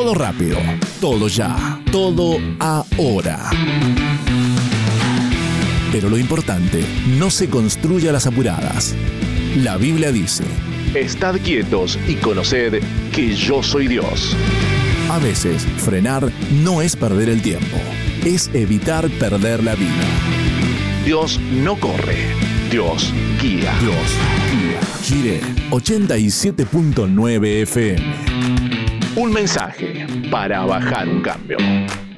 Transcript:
Todo rápido, todo ya, todo ahora. Pero lo importante no se construye a las apuradas. La Biblia dice: estad quietos y conoced que yo soy Dios. A veces, frenar no es perder el tiempo, es evitar perder la vida. Dios no corre, Dios guía. Dios guía. Jiré 87.9 FM. Un mensaje para bajar un cambio.